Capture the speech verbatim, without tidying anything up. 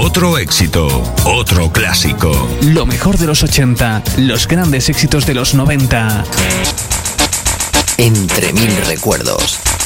Otro éxito, otro clásico. Lo mejor de los ochenta, los grandes éxitos de los noventa. Entre mil recuerdos.